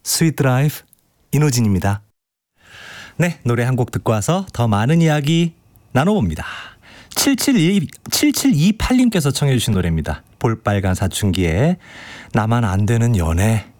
스윗 드라이브 이노진입니다. 네, 노래 한 곡 듣고 와서 더 많은 이야기 나눠봅니다. 7728님께서 청해 주신 노래입니다. 볼빨간 사춘기에 나만 안 되는 연애.